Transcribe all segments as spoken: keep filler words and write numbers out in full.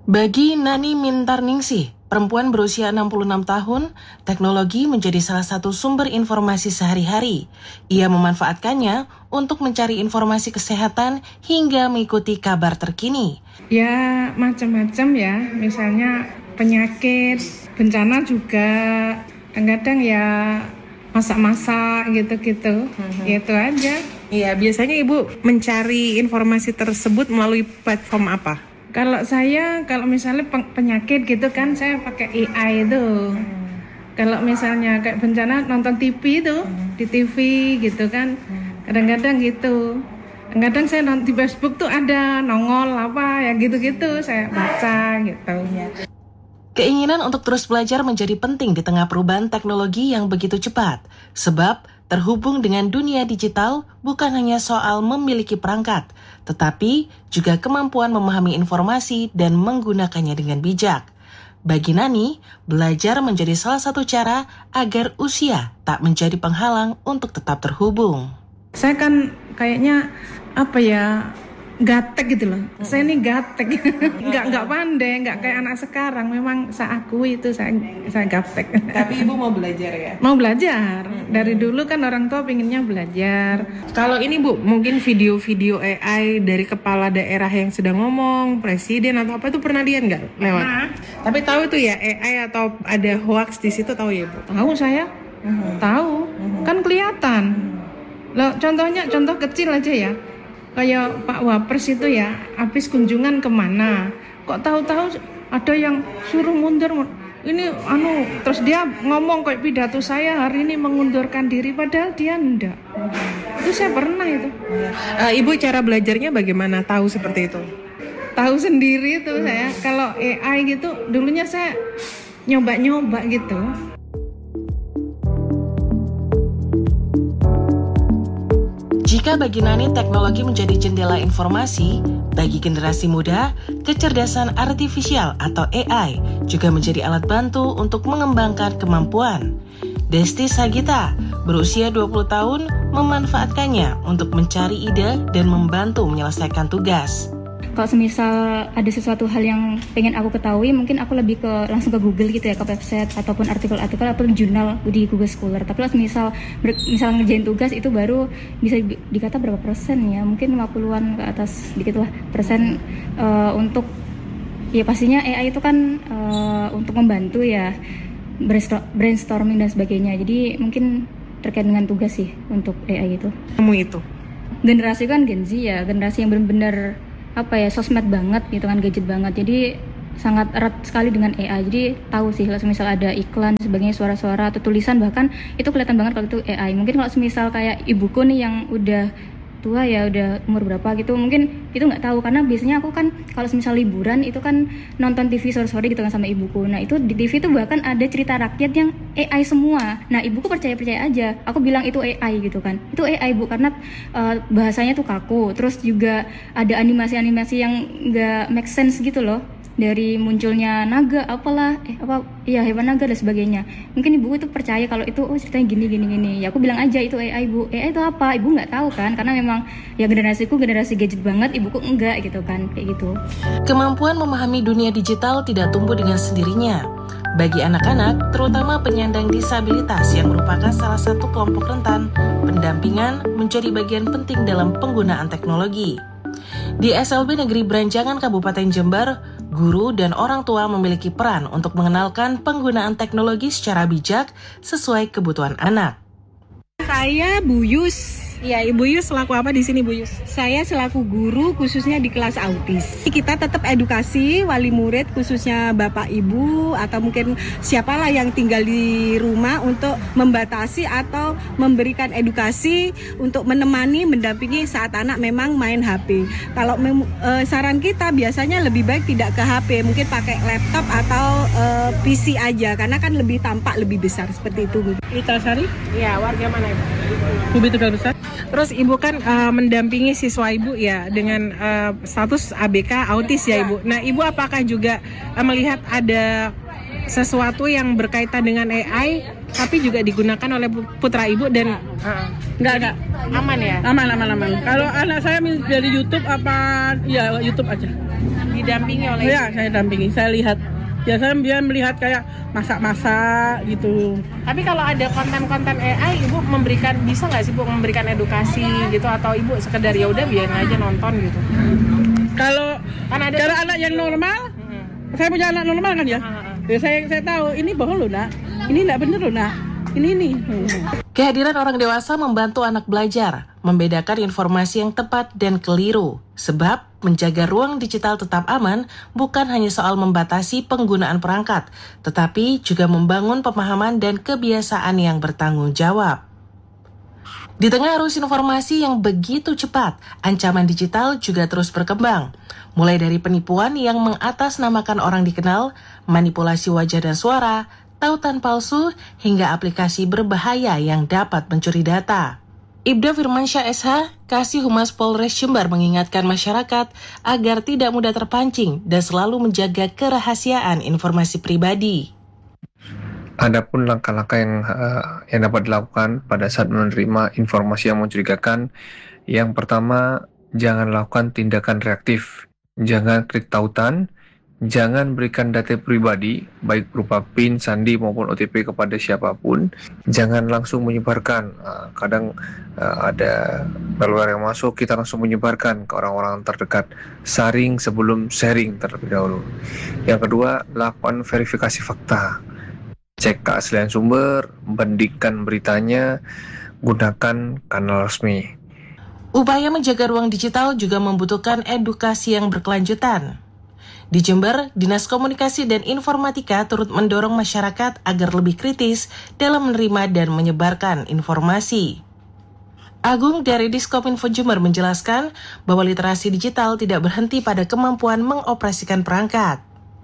Bagi Nani Mintarningsih, perempuan berusia enam puluh enam tahun, teknologi menjadi salah satu sumber informasi sehari-hari. Ia memanfaatkannya untuk mencari informasi kesehatan hingga mengikuti kabar terkini. Ya, macam-macam ya. Misalnya penyakit, bencana juga. Kadang-kadang ya masak-masak gitu-gitu. Mm-hmm. Itu aja. Iya, biasanya Ibu mencari informasi tersebut melalui platform apa? Kalau saya, kalau misalnya penyakit gitu kan, saya pakai A I itu. Hmm. Kalau misalnya kayak bencana nonton T V itu, hmm. di T V gitu kan, hmm. kadang-kadang gitu. Kadang-kadang saya nonton di Facebook tuh ada nongol apa ya gitu-gitu, saya baca gitu. Keinginan untuk terus belajar menjadi penting di tengah perubahan teknologi yang begitu cepat, sebab terhubung dengan dunia digital bukan hanya soal memiliki perangkat, tetapi juga kemampuan memahami informasi dan menggunakannya dengan bijak. Bagi Nani, belajar menjadi salah satu cara agar usia tak menjadi penghalang untuk tetap terhubung. Saya kan kayaknya apa ya, gatek gitu loh. Mm-hmm. Saya ini gatek, nggak nggak pandai, nggak kayak anak sekarang. Memang saya akui itu saya saya gatek. Tapi Ibu mau belajar ya? Mau belajar. Mm-hmm. Dari dulu kan orang tua pinginnya belajar. Kalau ini Bu, mungkin video-video A I dari kepala daerah yang sedang ngomong, presiden atau apa itu pernah lihat nggak lewat? Nah. Tapi tahu itu ya A I atau ada hoax di situ, tahu ya Bu? Tahu saya, mm-hmm. tahu, mm-hmm. kan kelihatan. Mm-hmm. Loh, contohnya contoh kecil aja ya. Kayak Pak Wapres itu ya, habis kunjungan kemana, kok tahu-tahu ada yang suruh mundur, ini anu, terus dia ngomong kayak pidato saya hari ini mengundurkan diri, padahal dia enggak. Itu saya pernah itu. Uh, Ibu cara belajarnya bagaimana tahu seperti itu? Tahu sendiri itu hmm. saya, kalau A I gitu, dulunya saya nyoba-nyoba gitu. Jika bagi Nani teknologi menjadi jendela informasi, bagi generasi muda, kecerdasan artifisial atau A I juga menjadi alat bantu untuk mengembangkan kemampuan. Desti Sagita, berusia dua puluh tahun, memanfaatkannya untuk mencari ide dan membantu menyelesaikan tugas. Kalau semisal ada sesuatu hal yang pengen aku ketahui, mungkin aku lebih ke langsung ke Google gitu ya, ke website ataupun artikel-artikel ataupun jurnal di Google Scholar. Tapi kalau semisal misal ngerjain tugas itu baru bisa dikata berapa persen ya, mungkin lima puluhan ke atas dikit lah persen uh, untuk ya pastinya A I itu kan uh, untuk membantu ya brainstorming dan sebagainya. Jadi mungkin terkait dengan tugas sih untuk A I itu. Kamu itu generasi kan Gen Z ya, generasi yang benar-benar apa ya, sosmed banget gitu kan, gadget banget, jadi sangat erat sekali dengan A I. Jadi tahu sih kalau misal ada iklan sebagainya, suara-suara atau tulisan bahkan itu kelihatan banget kalau itu A I. Mungkin kalau semisal kayak ibuku nih yang udah tua ya, udah umur berapa gitu, mungkin itu nggak tahu, karena biasanya aku kan kalau misal liburan itu kan nonton T V sore-sore gitu kan sama ibuku. Nah itu di T V itu bahkan ada cerita rakyat yang A I semua. Nah ibuku percaya-percaya aja, aku bilang itu A I gitu kan, itu A I Bu, karena uh, bahasanya tuh kaku, terus juga ada animasi-animasi yang nggak make sense gitu loh, dari munculnya naga apalah eh apa iya hewan naga dan sebagainya. Mungkin ibu itu percaya kalau itu oh ceritanya gini gini gini. Ya aku bilang aja itu A I Bu. A I itu apa? Ibu nggak tahu kan, karena memang ya generasiku generasi gadget banget, ibuku enggak gitu kan, kayak gitu. Kemampuan memahami dunia digital tidak tumbuh dengan sendirinya. Bagi anak-anak, terutama penyandang disabilitas yang merupakan salah satu kelompok rentan, pendampingan menjadi bagian penting dalam penggunaan teknologi. Di S L B Negeri Branjangan Kabupaten Jember, guru dan orang tua memiliki peran untuk mengenalkan penggunaan teknologi secara bijak sesuai kebutuhan anak. Saya Bu Yus. Ya, Ibu Yus selaku apa di sini Bu Yus? Saya selaku guru khususnya di kelas autis. Kita tetap edukasi wali murid khususnya Bapak Ibu atau mungkin siapalah yang tinggal di rumah untuk membatasi atau memberikan edukasi untuk menemani, mendampingi saat anak memang main H P. Kalau mem- e, saran kita biasanya lebih baik tidak ke H P, mungkin pakai laptop atau e, P C aja karena kan lebih tampak lebih besar seperti itu. Ita Sari? Ya, warga mana Ibu? Bumi Tegal Besar. Terus Ibu kan uh, mendampingi siswa Ibu ya dengan uh, status A B K autis ya Ibu. Nah Ibu apakah juga uh, melihat ada sesuatu yang berkaitan dengan A I tapi juga digunakan oleh putra ibu dan uh, enggak enggak aman ya? Aman aman aman. Kalau anak saya dari YouTube apa ya YouTube aja. Didampingi oleh ya, saya dampingi, saya lihat. Ya saya dia melihat kayak masak-masak gitu. Tapi kalau ada konten-konten A I, ibu memberikan bisa nggak sih bu memberikan edukasi gitu atau ibu sekedar ya udah biarin aja nonton gitu? Kalau kan ada kalau anak yang normal, hmm. saya punya anak normal kan ya. Hmm. Ya saya saya tahu ini bohong loh nak, ini nggak bener loh nak, ini nih. Hmm. Kehadiran orang dewasa membantu anak belajar, membedakan informasi yang tepat dan keliru. Sebab menjaga ruang digital tetap aman bukan hanya soal membatasi penggunaan perangkat, tetapi juga membangun pemahaman dan kebiasaan yang bertanggung jawab. Di tengah arus informasi yang begitu cepat, ancaman digital juga terus berkembang. Mulai dari penipuan yang mengatasnamakan orang dikenal, manipulasi wajah dan suara, tautan palsu, hingga aplikasi berbahaya yang dapat mencuri data. Ibda Firmansyah S H, Kasih Humas Polres Jember mengingatkan masyarakat agar tidak mudah terpancing dan selalu menjaga kerahasiaan informasi pribadi. Adapun langkah-langkah yang uh, yang dapat dilakukan pada saat menerima informasi yang mencurigakan, yang pertama, jangan lakukan tindakan reaktif, jangan klik tautan, jangan berikan data pribadi, baik berupa PIN, sandi maupun O T P kepada siapapun. Jangan langsung menyebarkan. Uh, kadang uh, ada malware yang masuk, kita langsung menyebarkan ke orang-orang terdekat. Saring sebelum sharing terlebih dahulu. Yang kedua, lakukan verifikasi fakta. Cek keaslian sumber, bandingkan beritanya, gunakan kanal resmi. Upaya menjaga ruang digital juga membutuhkan edukasi yang berkelanjutan. Di Jember, Dinas Komunikasi dan Informatika turut mendorong masyarakat agar lebih kritis dalam menerima dan menyebarkan informasi. Agung dari Diskominfo Jember menjelaskan bahwa literasi digital tidak berhenti pada kemampuan mengoperasikan perangkat.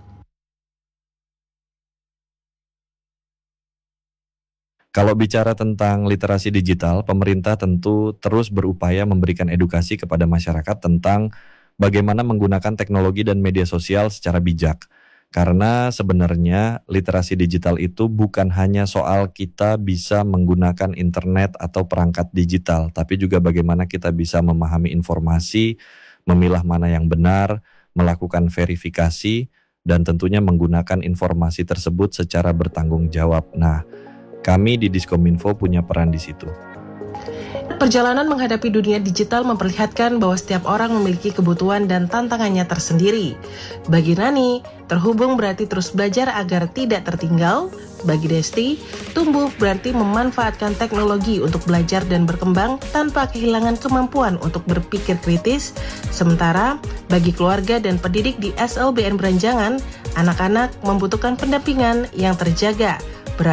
Kalau bicara tentang literasi digital, pemerintah tentu terus berupaya memberikan edukasi kepada masyarakat tentang bagaimana menggunakan teknologi dan media sosial secara bijak. Karena sebenarnya literasi digital itu bukan hanya soal kita bisa menggunakan internet atau perangkat digital, tapi juga bagaimana kita bisa memahami informasi, memilah mana yang benar, melakukan verifikasi, dan tentunya menggunakan informasi tersebut secara bertanggung jawab. Nah, kami di Diskominfo punya peran di situ. Perjalanan menghadapi dunia digital memperlihatkan bahwa setiap orang memiliki kebutuhan dan tantangannya tersendiri. Bagi Nani, terhubung berarti terus belajar agar tidak tertinggal. Bagi Desti, tumbuh berarti memanfaatkan teknologi untuk belajar dan berkembang tanpa kehilangan kemampuan untuk berpikir kritis. Sementara, bagi keluarga dan pendidik di S L B N Beranjangan, anak-anak membutuhkan pendampingan yang terjaga,